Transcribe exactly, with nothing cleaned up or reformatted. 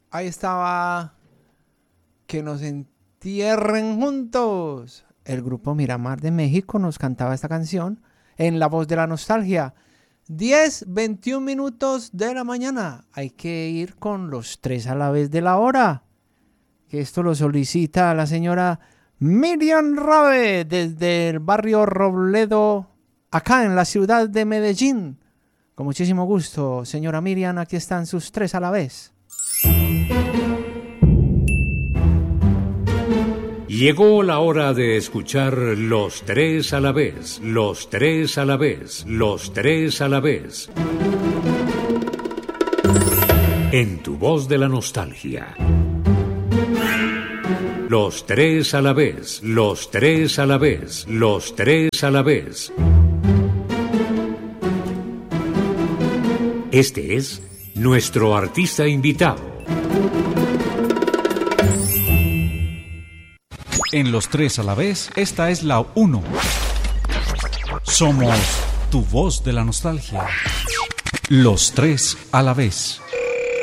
ahí estaba Que nos entierren juntos. El grupo Miramar de México nos cantaba esta canción en La Voz de la Nostalgia. diez, veintiún minutos de la mañana. Hay que ir con los tres a la vez de la hora. Que esto lo solicita la señora Miriam Rabe desde el barrio Robledo, acá en la ciudad de Medellín. Con muchísimo gusto, señora Miriam, aquí están sus tres a la vez. Llegó la hora de escuchar los tres a la vez, los tres a la vez, los tres a la vez. En tu voz de la nostalgia. Los tres a la vez, los tres a la vez, los tres a la vez. Este es nuestro artista invitado. En los tres a la vez, esta es la uno. Somos tu voz de la nostalgia. Los tres a la vez.